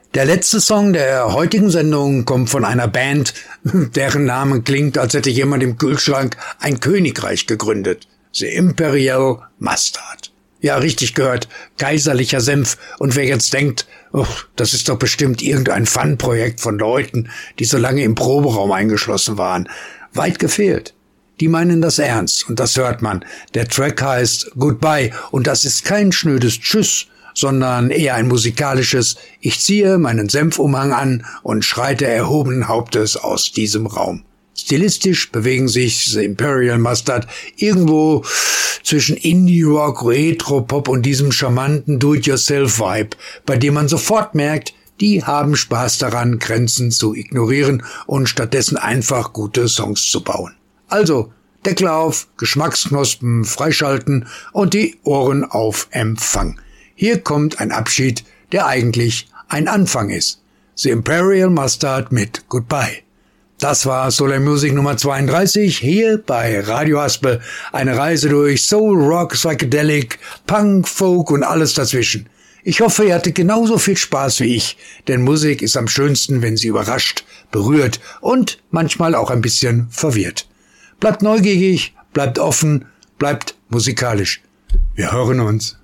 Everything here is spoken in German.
Der letzte Song der heutigen Sendung kommt von einer Band, deren Name klingt, als hätte jemand im Kühlschrank ein Königreich gegründet. The Imperial Mustard. Ja, richtig gehört, kaiserlicher Senf. Und wer jetzt denkt, oh, das ist doch bestimmt irgendein Fun-Projekt von Leuten, die so lange im Proberaum eingeschlossen waren. Weit gefehlt. Die meinen das ernst und das hört man. Der Track heißt Goodbye und das ist kein schnödes Tschüss, sondern eher ein musikalisches Ich ziehe meinen Senfumhang an und schreite erhobenen Hauptes aus diesem Raum. Stilistisch bewegen sich The Imperial Mustard irgendwo zwischen Indie-Rock, Retro-Pop und diesem charmanten Do-it-yourself-Vibe, bei dem man sofort merkt, die haben Spaß daran, Grenzen zu ignorieren und stattdessen einfach gute Songs zu bauen. Also, Deckel auf, Geschmacksknospen freischalten und die Ohren auf Empfang. Hier kommt ein Abschied, der eigentlich ein Anfang ist. The Imperial Mustard mit Goodbye. Das war Solar Music Nummer 32, hier bei Radio Haspel. Eine Reise durch Soul, Rock, Psychedelic, Punk, Folk und alles dazwischen. Ich hoffe, ihr hattet genauso viel Spaß wie ich, denn Musik ist am schönsten, wenn sie überrascht, berührt und manchmal auch ein bisschen verwirrt. Bleibt neugierig, bleibt offen, bleibt musikalisch. Wir hören uns.